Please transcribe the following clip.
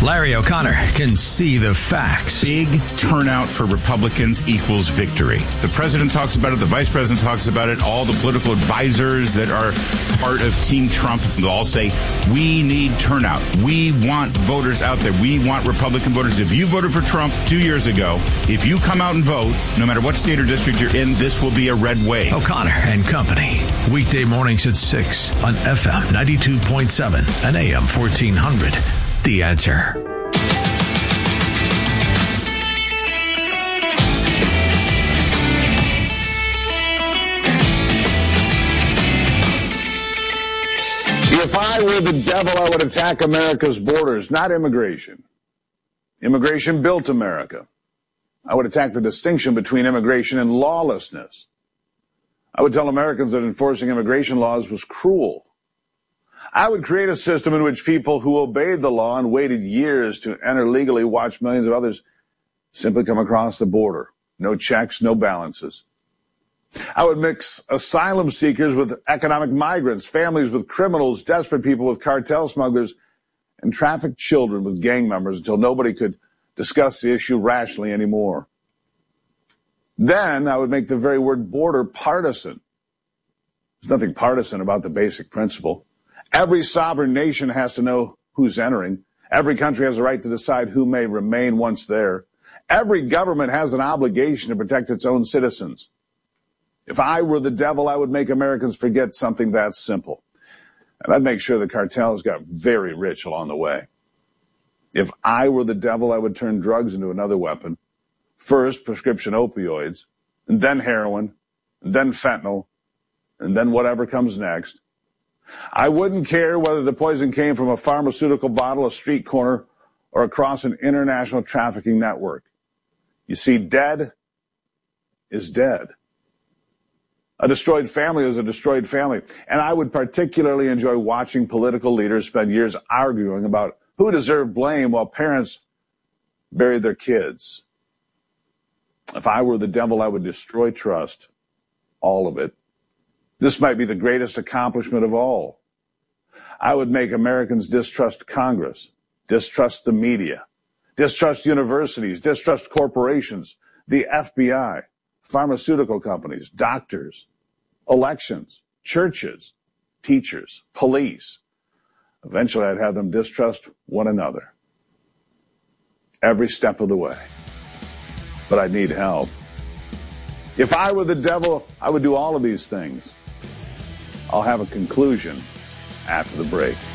Larry O'Connor can see the facts. Big turnout for Republicans equals victory. The president talks about it. The vice president talks about it. All the political advisors that are part of Team Trump will all say, we need turnout. We want voters out there. We want Republican voters. If you voted for Trump 2 years ago, if you come out and vote, no matter what state or district you're in, this will be a red wave. O'Connor and Company. Weekday mornings at 6 on FM 92.7 and AM 1400. The Answer. If I were the devil, I would attack America's borders, not immigration. Immigration built America. I would attack the distinction between immigration and lawlessness. I would tell Americans that enforcing immigration laws was cruel. I would create a system in which people who obeyed the law and waited years to enter legally watch millions of others simply come across the border. No checks, no balances. I would mix asylum seekers with economic migrants, families with criminals, desperate people with cartel smugglers, and trafficked children with gang members until nobody could discuss the issue rationally anymore. Then I would make the very word border partisan. There's nothing partisan about the basic principle. Every sovereign nation has to know who's entering. Every country has a right to decide who may remain once there. Every government has an obligation to protect its own citizens. If I were the devil, I would make Americans forget something that simple. And I'd make sure the cartels got very rich along the way. If I were the devil, I would turn drugs into another weapon. First, prescription opioids, and then heroin, and then fentanyl, and then whatever comes next. I wouldn't care whether the poison came from a pharmaceutical bottle, a street corner, or across an international trafficking network. You see, dead is dead. A destroyed family is a destroyed family. And I would particularly enjoy watching political leaders spend years arguing about who deserved blame while parents buried their kids. If I were the devil, I would destroy trust, all of it. This might be the greatest accomplishment of all. I would make Americans distrust Congress, distrust the media, distrust universities, distrust corporations, the FBI, pharmaceutical companies, doctors, elections, churches, teachers, police. Eventually, I'd have them distrust one another every step of the way. But I'd need help. If I were the devil, I would do all of these things. I'll have a conclusion after the break.